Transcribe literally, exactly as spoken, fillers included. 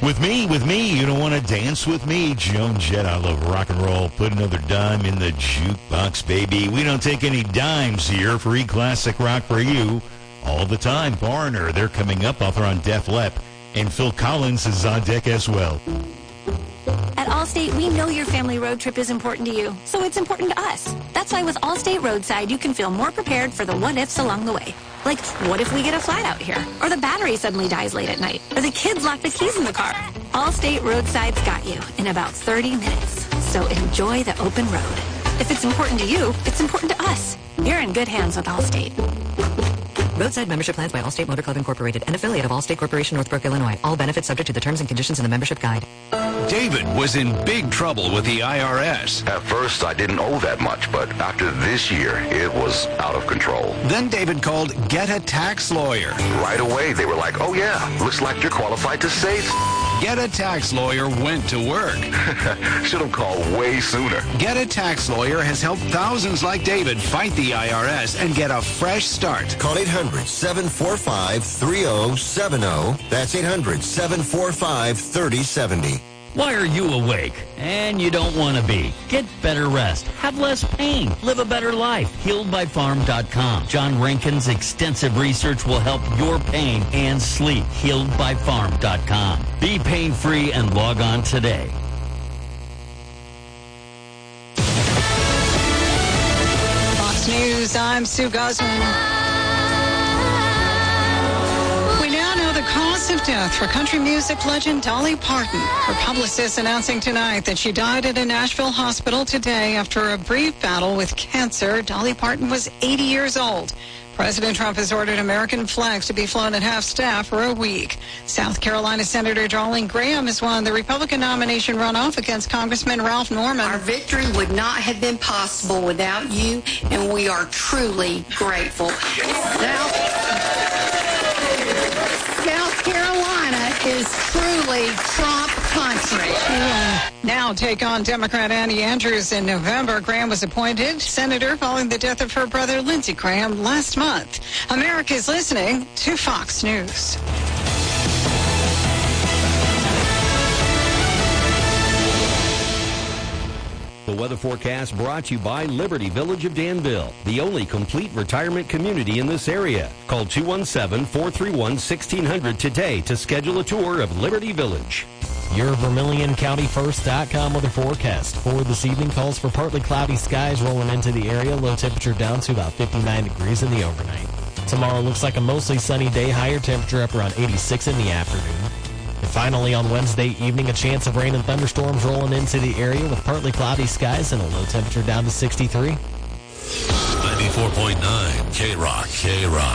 With me, with me, you don't want to dance with me. Joan Jett, I love rock and roll. Put another dime in the jukebox, baby. We don't take any dimes here. Free classic rock for you all the time. Foreigner, they're coming up. Author on Def Lep. And Phil Collins is on deck as well. At Allstate, we know your family road trip is important to you, so it's important to us. That's why with Allstate Roadside, you can feel more prepared for the what-ifs along the way. Like, what if we get a flat out here? Or the battery suddenly dies late at night? Or the kids lock the keys in the car? Allstate Roadside's got you in about thirty minutes. So enjoy the open road. If it's important to you, it's important to us. You're in good hands with Allstate. Roadside membership plans by Allstate Motor Club Incorporated, an affiliate of Allstate Corporation, Northbrook, Illinois. All benefits subject to the terms and conditions in the membership guide. David was in big trouble with the I R S. At first, I didn't owe that much, but after this year, it was out of control. Then David called Get a Tax Lawyer. Right away, they were like, oh yeah, looks like you're qualified to save. Get a Tax Lawyer went to work. Should have called way sooner. Get a Tax Lawyer has helped thousands like David fight the I R S and get a fresh start. Call eight hundred, seven four five, three zero seven zero. That's eight hundred, seven four five, three zero seven zero. Why are you awake and you don't want to be? Get better rest. Have less pain. Live a better life. healed by farm dot com. John Rankin's extensive research will help your pain and sleep. healed by farm dot com. Be pain-free and log on today. Fox News, I'm Sue Guzman. The cause of death for country music legend Dolly Parton. Her publicist announcing tonight that she died at a Nashville hospital today after a brief battle with cancer. Dolly Parton was eighty years old. President Trump has ordered American flags to be flown at half-staff for a week. South Carolina Senator Darlene Graham has won the Republican nomination runoff against Congressman Ralph Norman. Our victory would not have been possible without you, and we are truly grateful. South, South Carolina is truly Trump country. Now take on Democrat Annie Andrews in November. Graham was appointed senator following the death of her brother Lindsey Graham last month. America is listening to Fox News. The weather forecast brought to you by Liberty Village of Danville, the only complete retirement community in this area. Call two one seven, four three one, one six zero zero today to schedule a tour of Liberty Village. Your Vermilion County First dot com weather forecast for this evening calls for partly cloudy skies rolling into the area. Low temperature down to about fifty-nine degrees in the overnight. Tomorrow looks like a mostly sunny day. Higher temperature up around eighty-six in the afternoon. And finally, on Wednesday evening, a chance of rain and thunderstorms rolling into the area with partly cloudy skies and a low temperature down to sixty-three. ninety-four point nine K-Rock, K-Rock.